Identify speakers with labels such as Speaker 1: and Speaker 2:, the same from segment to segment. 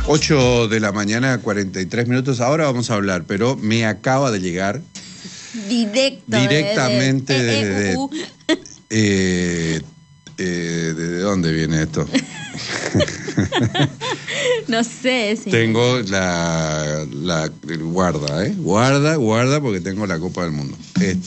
Speaker 1: 8 de la mañana, 43 minutos. Ahora vamos a hablar, pero me acaba de llegar directamente ¿de dónde viene esto?
Speaker 2: No sé. Sí.
Speaker 1: Tengo guarda, porque tengo la Copa del Mundo.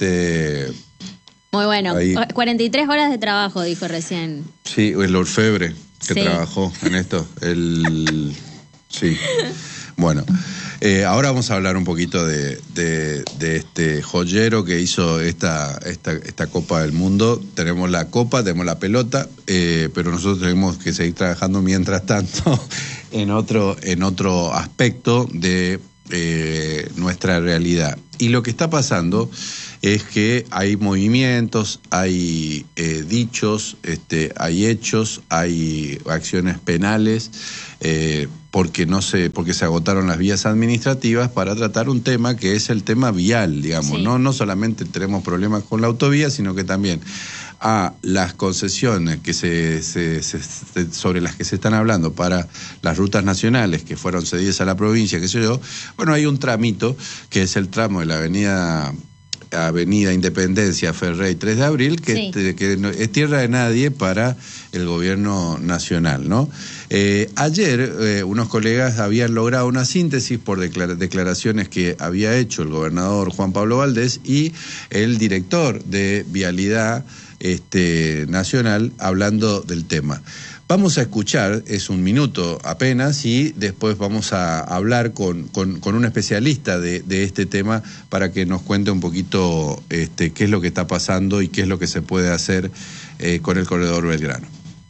Speaker 2: Muy bueno.
Speaker 1: Ahí.
Speaker 2: 43 horas de trabajo, dijo recién.
Speaker 1: Sí, el orfebre que
Speaker 2: sí.
Speaker 1: trabajó en esto. Sí. Bueno, ahora vamos a hablar un poquito de este joyero que hizo esta Copa del Mundo. Tenemos la copa, tenemos la pelota, pero nosotros tenemos que seguir trabajando mientras tanto en otro aspecto de nuestra realidad. Y lo que está pasando es que hay movimientos, hay dichos, hay hechos, hay acciones penales, porque se agotaron las vías administrativas para tratar un tema que es el tema vial, digamos.
Speaker 2: Sí.
Speaker 1: No solamente tenemos problemas con la autovía, sino que también a las concesiones que sobre las que se están hablando para las rutas nacionales que fueron cedidas a la provincia, qué sé yo. Bueno, hay un tramito que es el tramo de la Avenida Independencia, Ferrey 3 de Abril, que es tierra de nadie para el gobierno nacional, ¿no? Ayer unos colegas habían logrado una síntesis por declaraciones que había hecho el gobernador Juan Pablo Valdés y el director de Vialidad nacional hablando del tema. Vamos a escuchar, es un minuto apenas, y después vamos a hablar con un especialista de este tema para que nos cuente un poquito qué es lo que está pasando y qué es lo que se puede hacer con el corredor Belgrano.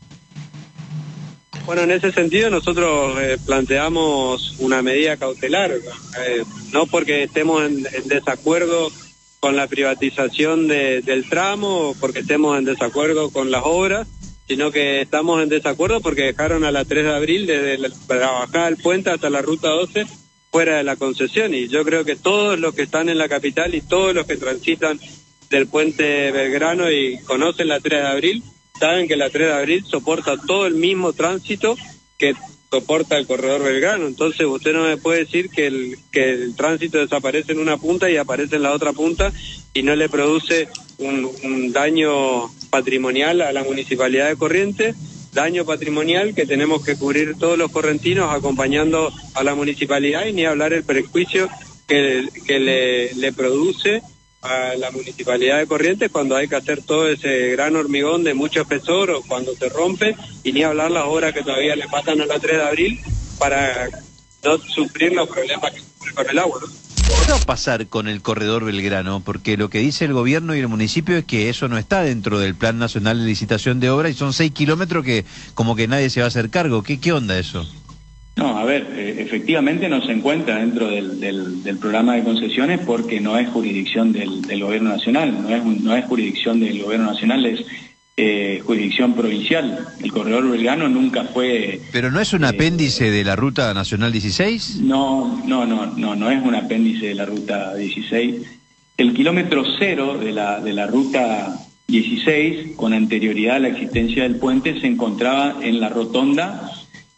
Speaker 3: Bueno, en ese sentido nosotros planteamos una medida cautelar, no porque estemos en desacuerdo con la privatización del tramo o porque estemos en desacuerdo con las obras, sino que estamos en desacuerdo porque dejaron a la 3 de abril desde la bajada del puente hasta la ruta 12 fuera de la concesión, y yo creo que todos los que están en la capital y todos los que transitan del puente Belgrano y conocen la 3 de abril, saben que la 3 de abril soporta todo el mismo tránsito que soporta el corredor Belgrano. Entonces usted no me puede decir que el tránsito desaparece en una punta y aparece en la otra punta y no le produce un daño patrimonial a la Municipalidad de Corrientes, daño patrimonial que tenemos que cubrir todos los correntinos acompañando a la Municipalidad, y ni hablar el perjuicio que le produce a la Municipalidad de Corrientes cuando hay que hacer todo ese gran hormigón de mucho espesor o cuando se rompe, y ni hablar las horas que todavía le faltan a la 3 de abril para no sufrir los problemas que sufre con el agua, ¿no?
Speaker 4: ¿Qué va a pasar con el corredor Belgrano? Porque lo que dice el gobierno y el municipio es que eso no está dentro del Plan Nacional de Licitación de Obra y son 6 kilómetros que como que nadie se va a hacer cargo. ¿Qué onda eso?
Speaker 5: No, a ver, efectivamente no se encuentra dentro del programa de concesiones porque no es jurisdicción del gobierno nacional, no es jurisdicción del gobierno nacional, es jurisdicción provincial. El corredor Belgrano nunca fue...
Speaker 4: ¿Pero no es un apéndice de la Ruta Nacional 16?
Speaker 5: No es un apéndice de la Ruta 16. El kilómetro 0 de la Ruta 16, con anterioridad a la existencia del puente, se encontraba en la rotonda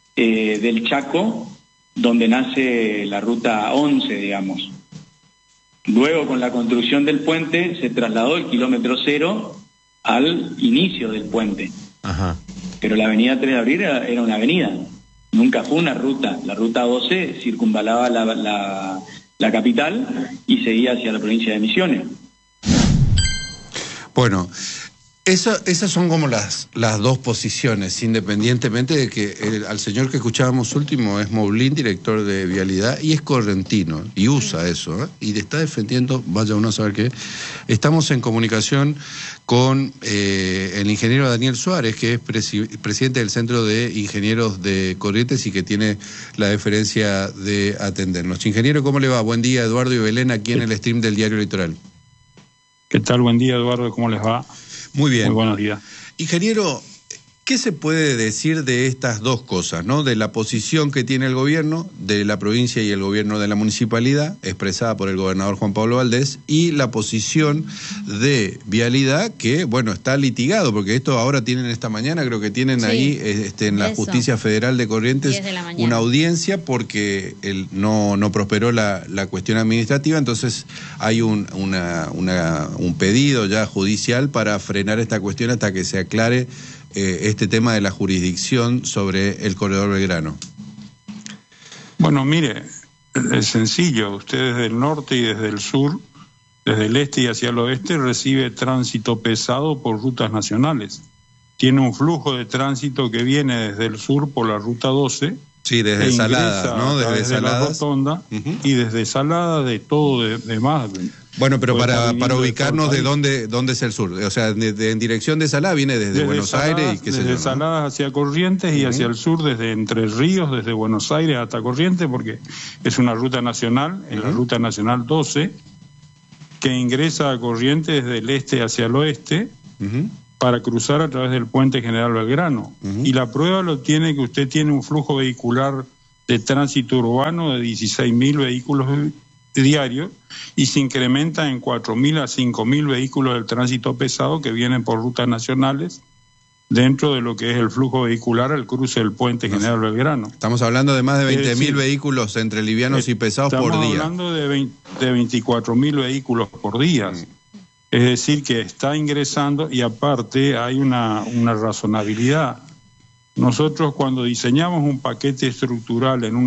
Speaker 5: del Chaco, donde nace la Ruta 11, digamos. Luego, con la construcción del puente, se trasladó el kilómetro 0 al inicio del puente.
Speaker 4: Ajá.
Speaker 5: Pero la avenida 3 de Abril era una avenida, nunca fue una ruta. La ruta 12 circunvalaba la capital y seguía hacia la provincia de Misiones.
Speaker 1: Bueno, esas son como las dos posiciones, independientemente de que al señor que escuchábamos último es Moulín, director de Vialidad, y es correntino, y usa eso, y está defendiendo, vaya uno a saber qué. Estamos en comunicación con el ingeniero Daniel Suárez, que es presidente del Centro de Ingenieros de Corrientes y que tiene la deferencia de atendernos. Ingeniero, ¿cómo le va? Buen día, Eduardo y Belén, aquí en el stream del Diario Litoral.
Speaker 6: ¿Qué tal? Buen día, Eduardo, ¿cómo les va?
Speaker 1: Muy bien.
Speaker 6: Muy buenos días.
Speaker 1: Ingeniero, ¿Qué se puede decir de estas dos cosas, ¿no? De la posición que tiene el gobierno de la provincia y el gobierno de la municipalidad, expresada por el gobernador Juan Pablo Valdés, y la posición de Vialidad, que, bueno, está litigado, porque esto ahora tienen esta mañana, creo que tienen ahí en la Justicia Federal de Corrientes una audiencia porque no prosperó la cuestión administrativa, entonces hay un pedido ya judicial para frenar esta cuestión hasta que se aclare este tema de la jurisdicción sobre el corredor Belgrano.
Speaker 6: Bueno, mire, es sencillo. Usted desde el norte y desde el sur, desde el este y hacia el oeste, recibe tránsito pesado por rutas nacionales. Tiene un flujo de tránsito que viene desde el sur por la ruta 12.
Speaker 1: Sí, desde Salada, ¿no?
Speaker 6: Desde la Rotonda y desde Salada, de todo de más.
Speaker 1: Bueno, pero para ubicarnos de dónde es el sur, o sea, en dirección de Salada viene desde Buenos Aires y qué sé yo, ¿no?
Speaker 6: Desde Salada hacia Corrientes y hacia el sur desde Entre Ríos, desde Buenos Aires hasta Corrientes, porque es una ruta nacional, en la ruta nacional 12, que ingresa a Corrientes desde el este hacia el oeste para cruzar a través del puente General Belgrano. Y la prueba lo tiene que usted tiene un flujo vehicular de tránsito urbano de 16.000 vehículos diarios y se incrementa en 4.000 a 5.000 vehículos del tránsito pesado que vienen por rutas nacionales dentro de lo que es el flujo vehicular al cruce del puente General Belgrano.
Speaker 1: Estamos hablando de más de 20.000 vehículos entre livianos y pesados por día.
Speaker 6: Estamos hablando de 24.000 vehículos por día. Es decir, que está ingresando y aparte hay una razonabilidad. Nosotros cuando diseñamos un paquete estructural en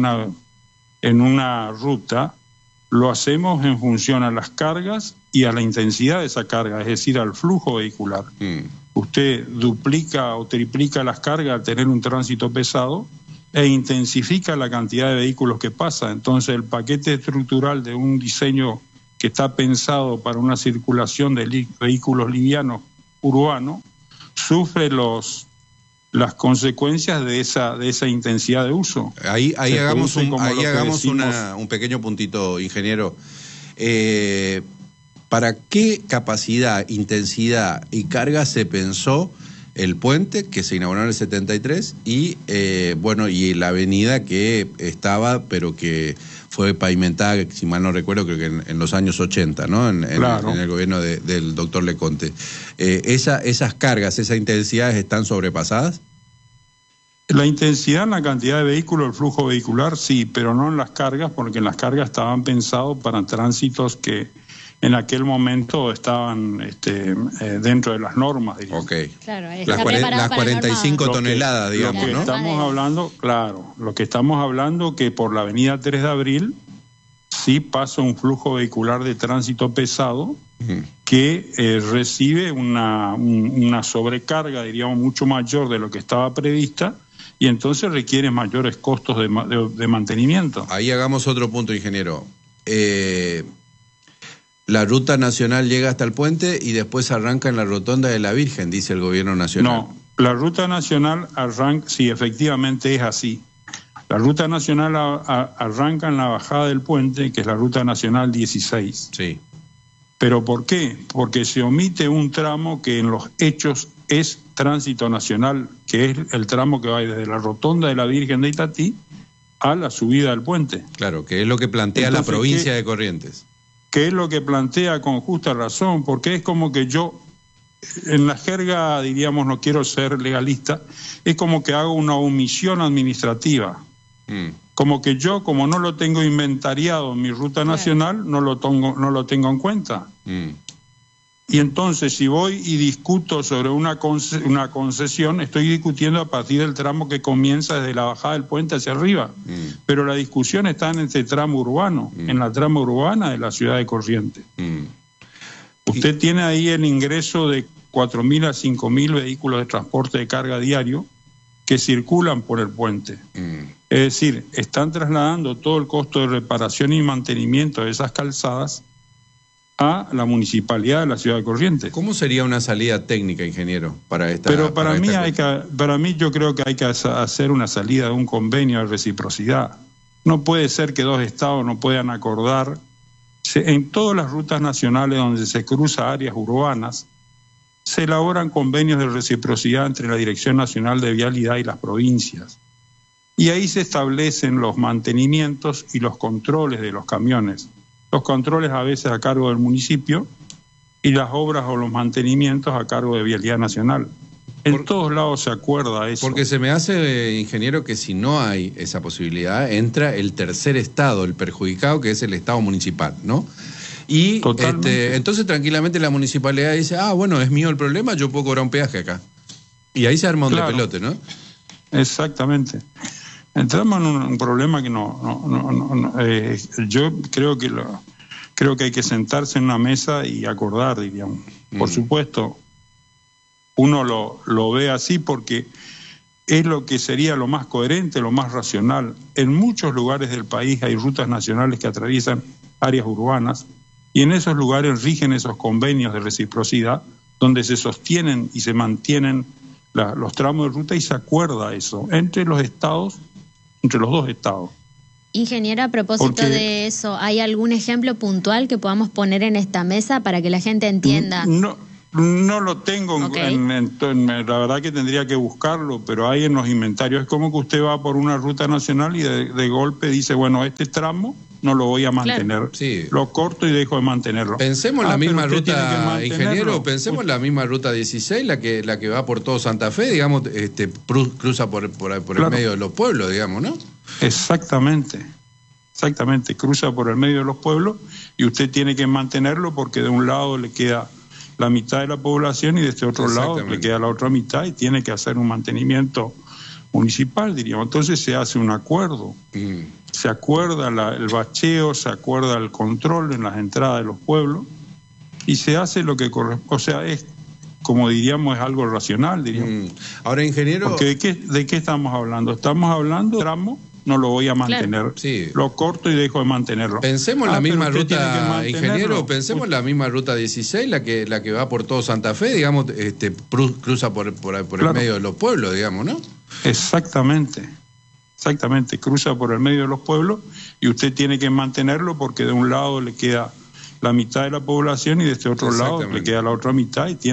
Speaker 6: una ruta, lo hacemos en función a las cargas y a la intensidad de esa carga, es decir, al flujo vehicular. Usted duplica o triplica las cargas al tener un tránsito pesado e intensifica la cantidad de vehículos que pasa. Entonces el paquete estructural de un diseño que está pensado para una circulación de vehículos livianos urbanos sufre las consecuencias de esa intensidad de uso.
Speaker 1: Ahí hagamos un pequeño puntito, ingeniero. ¿Para qué capacidad, intensidad y carga se pensó el puente que se inauguró en el 73 y y la avenida que estaba, pero que fue pavimentada, si mal no recuerdo, creo que en los años 80, ¿no? En el gobierno del doctor Leconte. ¿Esas cargas, esas intensidades están sobrepasadas?
Speaker 6: La intensidad en la cantidad de vehículos, el flujo vehicular, sí, pero no en las cargas, porque las cargas estaban pensados para tránsitos que en aquel momento estaban dentro de las normas, diríamos.
Speaker 1: Ok.
Speaker 2: Claro,
Speaker 1: las 45 toneladas, digamos,
Speaker 6: ¿no? Lo que estamos hablando, claro, lo que estamos hablando que por la avenida 3 de Abril sí pasa un flujo vehicular de tránsito pesado que recibe una sobrecarga, diríamos, mucho mayor de lo que estaba prevista y entonces requiere mayores costos de mantenimiento.
Speaker 1: Ahí hagamos otro punto, ingeniero. La ruta nacional llega hasta el puente y después arranca en la Rotonda de la Virgen, dice el gobierno nacional.
Speaker 6: No, la ruta nacional arranca, sí, efectivamente es así. La ruta nacional arranca en la bajada del puente, que es la ruta nacional 16.
Speaker 1: Sí.
Speaker 6: ¿Pero por qué? Porque se omite un tramo que en los hechos es tránsito nacional, que es el tramo que va desde la Rotonda de la Virgen de Itatí a la subida del puente.
Speaker 1: Claro, que es lo que plantea la provincia de Corrientes.
Speaker 6: Que es lo que plantea con justa razón, porque es como que yo, en la jerga, diríamos, no quiero ser legalista, es como que hago una omisión administrativa. Como que yo, como no lo tengo inventariado en mi ruta nacional, no lo tengo en cuenta. Y entonces, si voy y discuto sobre una concesión, estoy discutiendo a partir del tramo que comienza desde la bajada del puente hacia arriba. Pero la discusión está en este tramo urbano, en la trama urbana de la ciudad de Corrientes. Usted tiene ahí el ingreso de 4.000 a 5.000 vehículos de transporte de carga diario que circulan por el puente. Es decir, están trasladando todo el costo de reparación y mantenimiento de esas calzadas a la municipalidad de la ciudad de Corrientes.
Speaker 1: ¿Cómo sería una salida técnica, ingeniero, para esta?
Speaker 6: Pero para mí yo creo que hay que hacer una salida de un convenio de reciprocidad. No puede ser que dos estados no puedan acordar en todas las rutas nacionales donde se cruza áreas urbanas, se elaboran convenios de reciprocidad entre la Dirección Nacional de Vialidad y las provincias. Y ahí se establecen los mantenimientos y los controles de los camiones. Los controles a veces a cargo del municipio y las obras o los mantenimientos a cargo de Vialidad Nacional. En todos lados se acuerda eso.
Speaker 1: Porque se me hace, ingeniero, que si no hay esa posibilidad, entra el tercer estado, el perjudicado, que es el estado municipal, ¿no? Y entonces tranquilamente la municipalidad dice, bueno, es mío el problema, yo puedo cobrar un peaje acá. Y ahí se arma un despelote, ¿no?
Speaker 6: Exactamente. Entramos en un problema que yo creo que hay que sentarse en una mesa y acordar, diríamos. Por supuesto, uno lo ve así porque es lo que sería lo más coherente, lo más racional. En muchos lugares del país hay rutas nacionales que atraviesan áreas urbanas y en esos lugares rigen esos convenios de reciprocidad donde se sostienen y se mantienen los tramos de ruta y se acuerda eso entre los estados, entre los dos estados.
Speaker 2: Ingeniero, a propósito de eso, ¿hay algún ejemplo puntual que podamos poner en esta mesa para que la gente entienda?
Speaker 6: No lo tengo, la verdad que tendría que buscarlo, pero hay en los inventarios. Es como que usted va por una ruta nacional y de golpe dice, bueno, este tramo no lo voy a mantener. Claro. Sí. Lo corto y dejo de mantenerlo.
Speaker 1: Pensemos en la misma ruta, ingeniero, pensemos en la misma ruta 16, la que va por todo Santa Fe, digamos, cruza por el medio de los pueblos, digamos, ¿no?
Speaker 6: Exactamente, cruza por el medio de los pueblos y usted tiene que mantenerlo porque de un lado le queda la mitad de la población y de este otro lado le queda la otra mitad y tiene que hacer un mantenimiento municipal, diríamos. Entonces se hace un acuerdo, se acuerda el bacheo, se acuerda el control en las entradas de los pueblos y se hace lo que corresponde, o sea, es como diríamos, es algo racional, diríamos.
Speaker 1: Ahora, ingeniero...
Speaker 6: Porque ¿de qué estamos hablando? Estamos hablando de tramo, no lo voy a mantener. Claro. Sí. Lo corto y dejo de mantenerlo.
Speaker 1: Pensemos en la misma ruta, ingeniero, pensemos en la misma ruta 16, la que va por todo Santa Fe, digamos, cruza por el medio de los pueblos, digamos, ¿no?
Speaker 6: Exactamente, cruza por el medio de los pueblos y usted tiene que mantenerlo porque de un lado le queda la mitad de la población y de este otro lado le queda la otra mitad y tiene